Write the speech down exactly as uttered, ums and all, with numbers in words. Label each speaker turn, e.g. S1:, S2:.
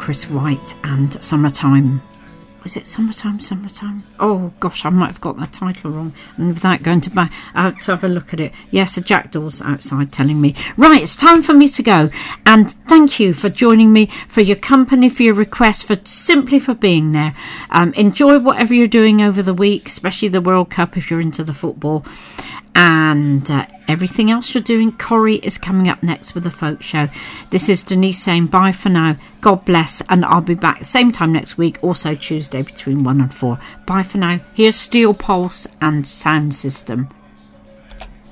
S1: Chris White and Summertime. Was it Summertime, Summertime? Oh, gosh, I might have got the title wrong. And without going to buy, I have to have a look at it. Yes, a jackdaw's outside telling me. Right, it's time for me to go. And thank you for joining me, for your company, for your requests, for simply for being there. Um, enjoy whatever you're doing over the week, especially the World Cup if you're into the football. And uh, everything else you're doing. Corrie is coming up next with the folk show. This is Denise saying bye for now. God bless, and I'll be back same time next week, also Tuesday between one and four. Bye for now. Here's Steel Pulse and Sound System.